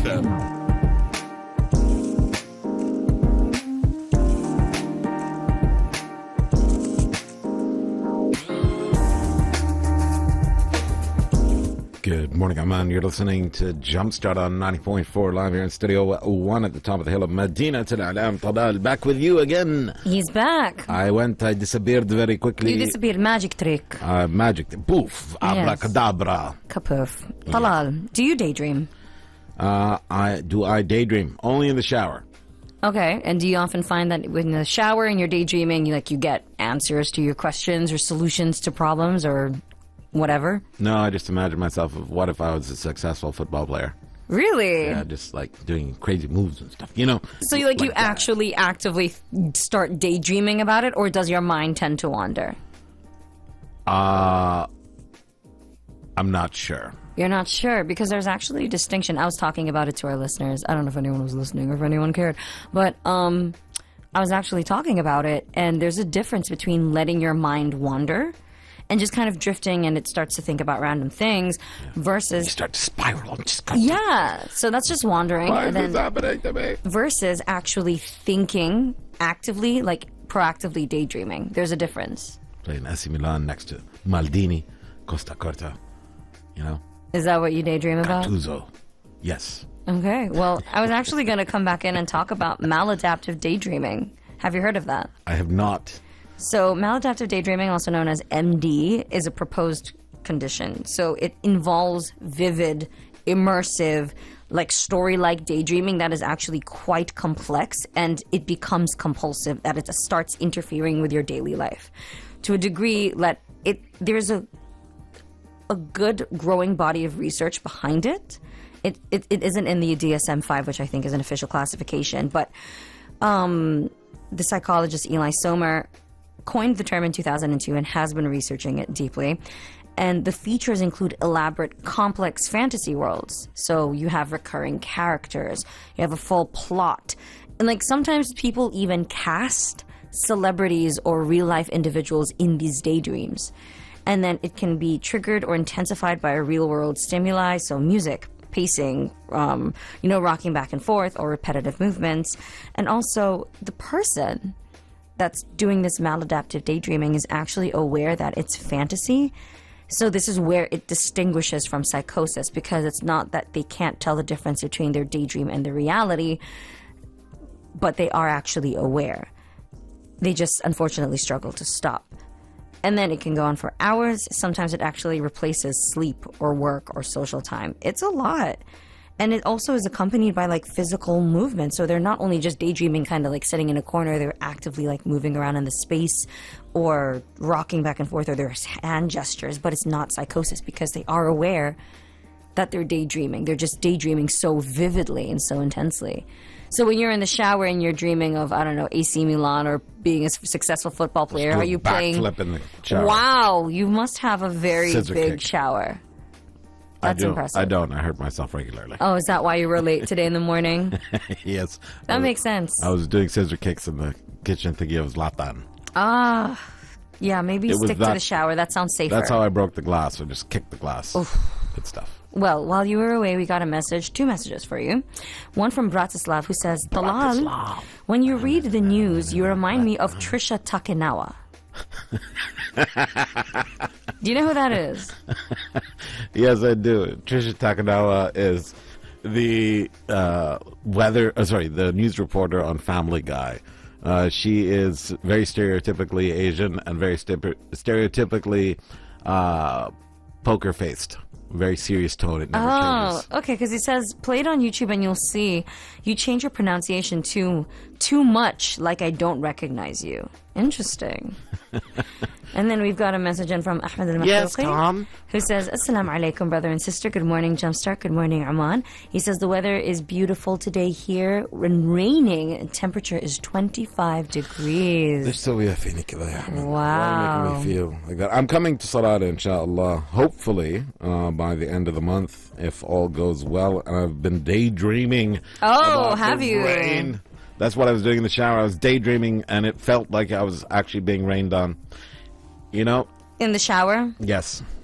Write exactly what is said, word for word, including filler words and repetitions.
M. Good morning, Amman. You're listening to Jumpstart on ninety point four live here in Studio One at the top of the hill of Medina. Al-Alam Tadal, back with you again. He's back. I went, I disappeared very quickly. You disappeared. Magic trick. Uh, magic. Poof. Abracadabra. Kapoof. Talal, do you daydream? Uh, I do I daydream only in the shower. Okay, and do you often find that in the shower and you're daydreaming, you, like you get answers to your questions or solutions to problems or whatever? No, I just imagine myself of what if I was a successful football player. Really? Yeah, just like doing crazy moves and stuff, you know. So you like, like you that. actually actively start daydreaming about it, or does your mind tend to wander? Uh, I'm not sure. You're not sure, because there's actually a distinction. I was talking about it to our listeners. I don't know if anyone was listening or if anyone cared, but um, I was actually talking about it, and there's a difference between letting your mind wander and just kind of drifting, and it starts to think about random things, yeah. versus you start to spiral. And just yeah, so that's just wandering. Why and is this then, happening to me? Versus actually thinking actively, like proactively daydreaming. There's a difference. Playing A C Milan next to Maldini, Costa Curta, you know. Is that what you daydream about? Gattuso. Yes. Okay. Well, I was actually going to come back in and talk about maladaptive daydreaming. Have you heard of that? I have not. So maladaptive daydreaming, also known as M D, is a proposed condition. So it involves vivid, immersive, like story-like daydreaming that is actually quite complex, and it becomes compulsive, that it starts interfering with your daily life. To a degree that it there's a a good growing body of research behind it. It it, it isn't in the D S M five, which I think is an official classification, but um, the psychologist Eli Sommer coined the term in two thousand two and has been researching it deeply. And the features include elaborate, complex fantasy worlds. So you have recurring characters, you have a full plot. And like sometimes people even cast celebrities or real-life individuals in these daydreams. And then it can be triggered or intensified by a real-world stimuli, so music, pacing, um, you know, rocking back and forth, or repetitive movements. And also the person that's doing this maladaptive daydreaming is actually aware that it's fantasy. So this is where it distinguishes from psychosis, because it's not that they can't tell the difference between their daydream and the reality, but they are actually aware. They just unfortunately struggle to stop. And then it can go on for hours. Sometimes it actually replaces sleep or work or social time. It's a lot. And it also is accompanied by like physical movement. So they're not only just daydreaming, kind of like sitting in a corner, they're actively like moving around in the space or rocking back and forth, or their hand gestures, but it's not psychosis because they are aware that they're daydreaming. They're just daydreaming so vividly and so intensely. So when you're in the shower and you're dreaming of, I don't know, A C Milan or being a successful football player, are you playing? Backflip in the shower. Wow, you must have a very Scissor big kick. shower. That's I do, impressive. I don't. I hurt myself regularly. Oh, is that why you were late today in the morning? Yes. That was, makes sense. I was doing scissor kicks in the kitchen thinking it was Zlatan. Ah, yeah, maybe It was stick that- to the shower. That sounds safer. That's how I broke the glass. I just kicked the glass. Good stuff. Well, while you were away, we got a message, two messages for you. One from Bratislav, who says, Talal, Bratislav. when you read the news, you remind me of Trisha Takinawa. Do you know who that is? Yes, I do. Trisha Takanawa is the uh, weather, uh, sorry, the news reporter on Family Guy. Uh, she is very stereotypically Asian and very st- stereotypically uh, poker-faced. Very serious tone. It never Oh, changes. okay, because it says, play it on YouTube and you'll see you change your pronunciation too, too much, like I don't recognize you. Interesting. And then we've got a message in from Ahmed al Yes, Tom. who says, Assalamu alaikum, brother and sister. Good morning, Jumpstart. Good morning, Oman. He says, the weather is beautiful today here and raining. And temperature is twenty-five degrees. Wow. Why making me feel like that? I'm coming to Salah, inshallah, hopefully uh, by the end of the month, if all goes well. And I've been daydreaming. Oh, about have the you? Rain. That's what I was doing in the shower. I was daydreaming, and it felt like I was actually being rained on. You know? In the shower? Yes.